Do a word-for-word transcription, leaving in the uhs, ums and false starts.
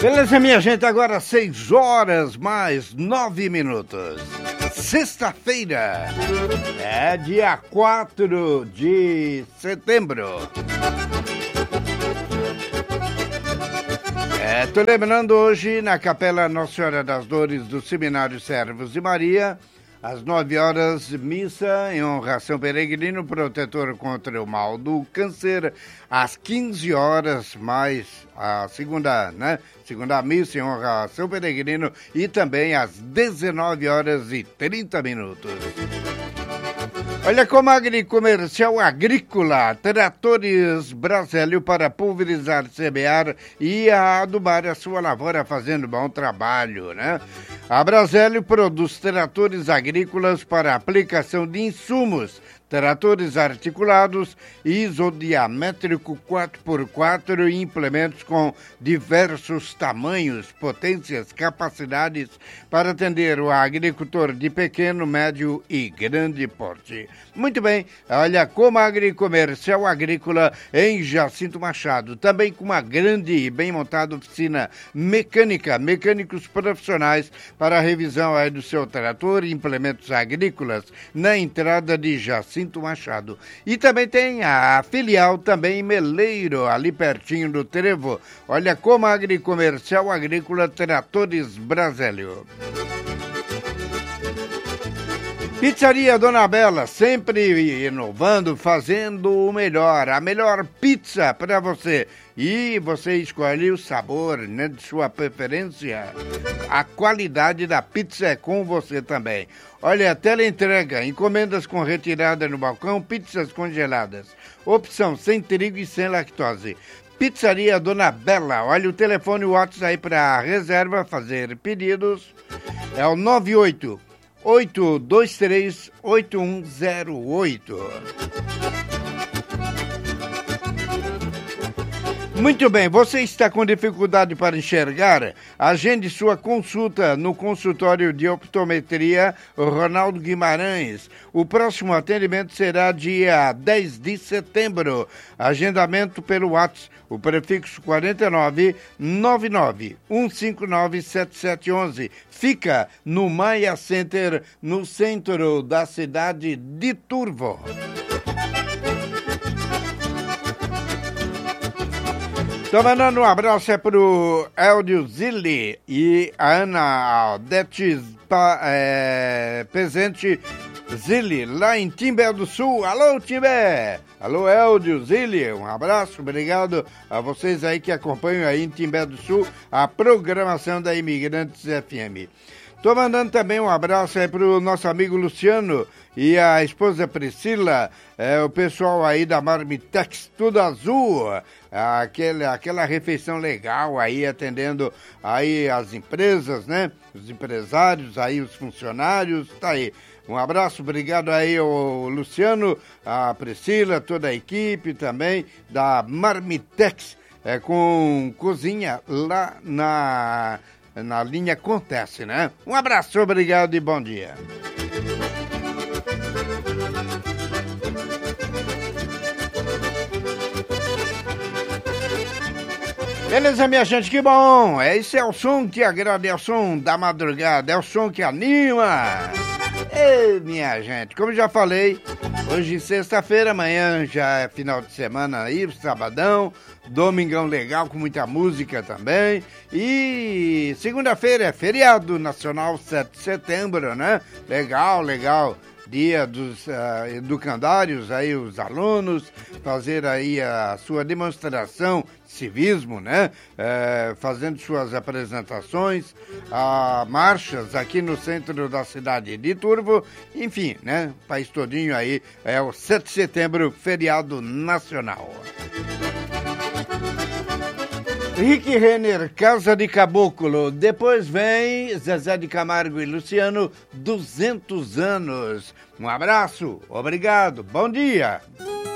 Beleza, minha gente, agora seis horas mais nove minutos. Sexta-feira, é dia quatro de setembro. É, tô lembrando hoje na Capela Nossa Senhora das Dores do Seminário Servos de Maria, às nove horas, missa em honra a São Peregrino, protetor contra o mal do câncer. Às quinze horas, mais a segunda, né? Segunda missa em honra a São Peregrino. E também às dezenove horas e trinta minutos. Olha, Comagri Comercial Agrícola, tratores Brasélio para pulverizar, semear e adubar a sua lavoura fazendo bom trabalho, né? A Brasélio produz tratores agrícolas para aplicação de insumos, tratores articulados, isodiamétrico quatro por quatro e implementos com diversos tamanhos, potências, capacidades para atender o agricultor de pequeno, médio e grande porte. Muito bem, olha, Comagri Comercial Agrícola em Jacinto Machado, também com uma grande e bem montada oficina mecânica, mecânicos profissionais para a revisão aí do seu trator e implementos agrícolas na entrada de Jacinto Machado. E também tem a filial também em Meleiro, ali pertinho do Trevo. Olha, Comagri Comercial Agrícola Tratores Brasélio. Pizzaria Dona Bela, sempre inovando, fazendo o melhor, a melhor pizza para você. E você escolhe o sabor, né, de sua preferência. A qualidade da pizza é com você também. Olha, teleentrega, encomendas com retirada no balcão, pizzas congeladas. Opção sem trigo e sem lactose. Pizzaria Dona Bela. Olha o telefone, o WhatsApp aí para reserva, fazer pedidos. É o nove oito oito dois três oito um zero oito. Muito bem, você está com dificuldade para enxergar? Agende sua consulta no consultório de optometria Ronaldo Guimarães. O próximo atendimento será dia dez de setembro. Agendamento pelo WhatsApp, o prefixo quatro nove nove nove um cinco nove sete sete um um. Fica no Maia Center, no centro da cidade de Turvo. Estou mandando um abraço é pro Eldio Zilli e a Ana Aldete é, Pezente Zilli, lá em Timbé do Sul. Alô, Timbé! Alô, Eldio Zilli, um abraço, obrigado a vocês aí que acompanham aí em Timbé do Sul a programação da Imigrantes F M. Estou mandando também um abraço aí pro nosso amigo Luciano e a esposa Priscila, é, o pessoal aí da Marmitex, tudo azul, aquele, aquela refeição legal aí, atendendo aí as empresas, né? Os empresários, aí os funcionários, tá aí. Um abraço, obrigado aí ao Luciano, a Priscila, toda a equipe também da Marmitex, é, com cozinha lá na... na linha Acontece, né? Um abraço, obrigado e bom dia. Beleza, minha gente, que bom! Esse é o som que agrada, é o som da madrugada, é o som que anima. Ei, minha gente, como já falei, hoje sexta-feira, amanhã já é final de semana aí, sabadão, domingão legal com muita música também. E segunda-feira é feriado nacional, sete de setembro, né? Legal, legal. Dia dos uh, educandários, aí os alunos, fazer aí a sua demonstração, civismo, né? Uh, fazendo suas apresentações, uh, marchas aqui no centro da cidade de Turvo, enfim, né? O país todinho aí, é o sete de setembro, feriado nacional. Rick Renner, Casa de Caboclo. Depois vem Zezé de Camargo e Luciano, duzentos anos. Um abraço, obrigado, bom dia.